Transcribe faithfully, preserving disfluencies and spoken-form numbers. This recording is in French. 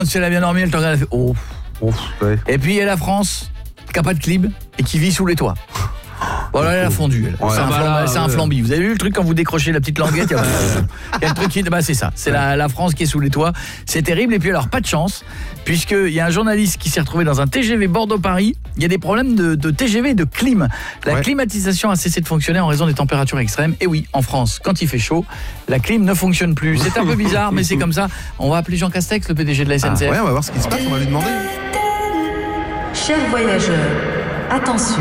Si elle a bien dormi, elle te regarde, elle fait oh. Ouf, ouais. Et puis il y a la France qui n'a pas de clim et qui vit sous les toits. Voilà, elle a fondu. Elle. Ouais, c'est un, bah flambi, là, c'est un ouais. flambi. Vous avez vu le truc quand vous décrochez la petite languette, il y a, il y a le truc qui bah c'est ça. C'est la, la France qui est sous les toits. C'est terrible. Et puis alors pas de chance, puisqu'il y a un journaliste qui s'est retrouvé dans un T G V Bordeaux-Paris. Il y a des problèmes de, de T G V et de clim. La ouais. climatisation a cessé de fonctionner en raison des températures extrêmes. Et oui, en France, quand il fait chaud, la clim ne fonctionne plus. C'est un peu bizarre, mais c'est comme ça. On va appeler Jean Castex, le P D G de la S N C F. Ah, ouais, on va voir ce qui se passe, on va lui demander. Chers voyageurs, attention.